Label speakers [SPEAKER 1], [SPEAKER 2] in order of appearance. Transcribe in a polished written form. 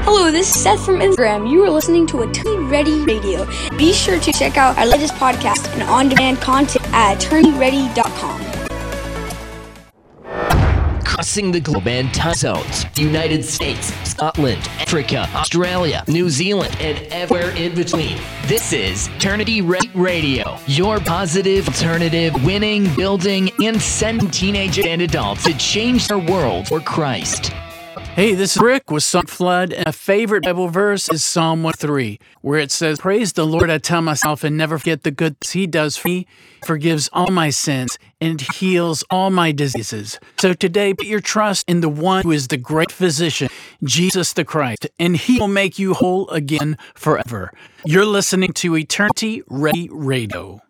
[SPEAKER 1] Hello, this is Seth from Instagram. You are listening to Eternity Ready Radio. Be sure to check out our latest podcast and on-demand content at eternityready.com.
[SPEAKER 2] Crossing the globe and time zones, United States, Scotland, Africa, Australia, New Zealand, and everywhere in between. This is Eternity Ready Radio, your positive alternative, winning, building, and sending teenagers and adults to change their world for Christ.
[SPEAKER 3] Hey, this is Rick with Psalm Flood, and a favorite Bible verse is Psalm 103, where it says, "Praise the Lord, I tell myself, and never forget the good He does for me, forgives all my sins, and heals all my diseases." So today, put your trust in the one who is the great physician, Jesus the Christ, and He will make you whole again forever. You're listening to Eternity Ready Radio.